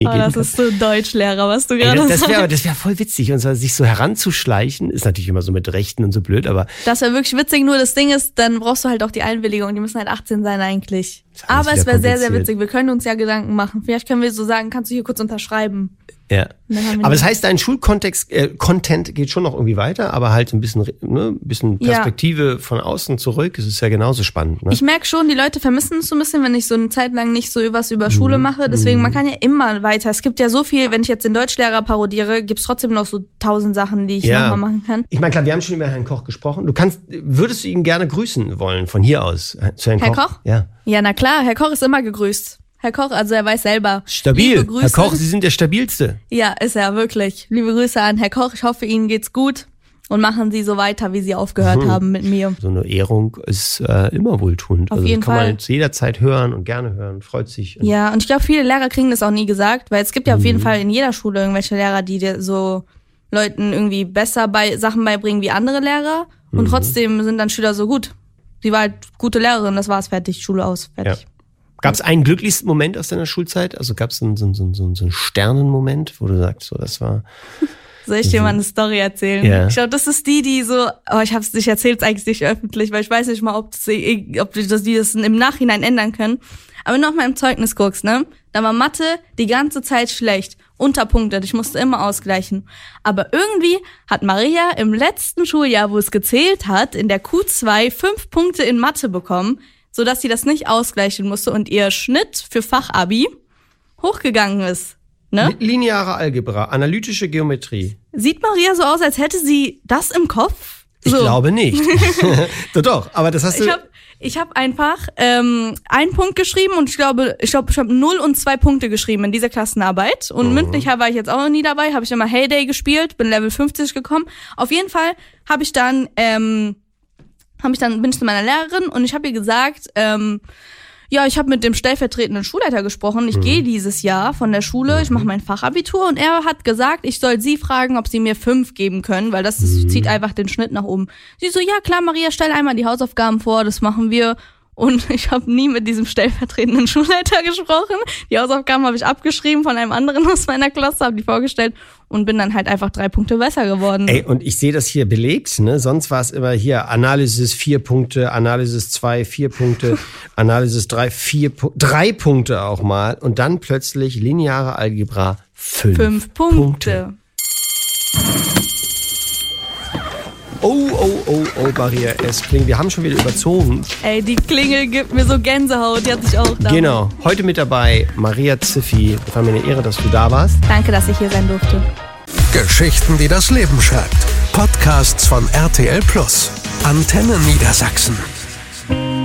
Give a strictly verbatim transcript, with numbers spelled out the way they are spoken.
Oh, das ist so Deutschlehrer, was du gerade sagst. Das wäre das wär voll witzig. Und so, sich so heranzuschleichen, ist natürlich immer so mit Rechten und so blöd, aber... Das wäre wirklich witzig, nur das Ding ist, dann brauchst du halt auch die Einwilligung. Die müssen halt achtzehn sein eigentlich. Aber es wäre sehr, sehr witzig. Wir können uns ja Gedanken machen. Vielleicht können wir so sagen, kannst du hier kurz unterschreiben? Ja. Aber das heißt, dein Schulkontext, äh, Content geht schon noch irgendwie weiter, aber halt ein bisschen, ne, ein bisschen Perspektive ja. von außen zurück. Es ist ja genauso spannend. Ne? Ich merke schon, die Leute vermissen es so ein bisschen, wenn ich so eine Zeit lang nicht so was über Schule mhm. mache. Deswegen, man kann ja immer weiter. Es gibt ja so viel, wenn ich jetzt den Deutschlehrer parodiere, gibt's trotzdem noch so tausend Sachen, die ich ja. nochmal machen kann. Ich meine, klar, wir haben schon über Herrn Koch gesprochen. Du kannst, würdest du ihn gerne grüßen wollen von hier aus zu Herrn Koch? Herr Koch? Ja. Ja, na klar, Herr Koch ist immer gegrüßt. Herr Koch, also er weiß selber. Stabil. Herr Koch, Sie sind der Stabilste. Ja, ist er, wirklich. Liebe Grüße an Herr Koch. Ich hoffe, Ihnen geht's gut. Und machen Sie so weiter, wie Sie aufgehört mhm. haben mit mir. So eine Ehrung ist äh, immer wohltuend. Auf also jeden kann Fall. man zu jeder Zeit hören und gerne hören. Freut sich. Ja, und ich glaube, viele Lehrer kriegen das auch nie gesagt, weil es gibt ja mhm. auf jeden Fall in jeder Schule irgendwelche Lehrer, die dir so Leuten irgendwie besser bei Sachen beibringen wie andere Lehrer. Und mhm. trotzdem sind dann Schüler so gut. Sie war halt gute Lehrerin, das war's, fertig, Schule aus, fertig. Ja. Gab es einen glücklichsten Moment aus deiner Schulzeit? Also gab es so, so, so, so, so einen Sternenmoment, wo du sagst, so das war... Soll ich dir mal eine Story erzählen? Ja. Ich glaube, das ist die, die so... Oh, ich hab's, ich erzähl's eigentlich nicht öffentlich, weil ich weiß nicht mal, ob, das, ob die, das, die das im Nachhinein ändern können. Aber wenn du auf meinem Zeugnis guckst, ne? Da war Mathe die ganze Zeit schlecht. Unterpunktet, ich musste immer ausgleichen. Aber irgendwie hat Maria im letzten Schuljahr, wo es gezählt hat, in der Q zwei fünf Punkte in Mathe bekommen, sodass sie das nicht ausgleichen musste und ihr Schnitt für Fachabi hochgegangen ist. Ne? Lineare Algebra, analytische Geometrie. Sieht Maria so aus, als hätte sie das im Kopf? Ich so. glaube nicht. doch, doch, aber das hast du... Ich habe ich hab einfach ähm, einen Punkt geschrieben und ich glaube, ich glaube, ich habe null und zwei Punkte geschrieben in dieser Klassenarbeit. Und mhm. mündlich war ich jetzt auch noch nie dabei, habe ich immer Heyday gespielt, bin Level fünfzig gekommen. Auf jeden Fall habe ich dann... Ähm, Hab ich dann bin ich zu meiner Lehrerin und ich habe ihr gesagt, ähm, ja, ich habe mit dem stellvertretenden Schulleiter gesprochen. Ich mhm. gehe dieses Jahr von der Schule, ich mache mein Fachabitur und er hat gesagt, ich soll sie fragen, ob sie mir fünf geben können, weil das ist, zieht einfach den Schnitt nach oben. Sie so, ja klar, Maria, stell einmal die Hausaufgaben vor, das machen wir. Und ich habe nie mit diesem stellvertretenden Schulleiter gesprochen. Die Hausaufgaben habe ich abgeschrieben von einem anderen aus meiner Klasse, habe die vorgestellt und bin dann halt einfach drei Punkte besser geworden. Ey, und ich sehe das hier belegt, ne? Sonst war es immer hier Analysis vier Punkte, Analysis zwei, vier Punkte, Analysis drei, vier, drei Punkte auch mal. Und dann plötzlich lineare Algebra fünf, fünf Punkte. Punkte. Oh, oh, oh, oh, Maria, es klingt, wir haben schon wieder überzogen. Ey, die Klingel gibt mir so Gänsehaut, die hat sich auch da. Genau, heute mit dabei Maria Ziffi. Es war mir eine Ehre, dass du da warst. Danke, dass ich hier sein durfte. Geschichten, die das Leben schreibt. Podcasts von R T L Plus. Antenne Niedersachsen.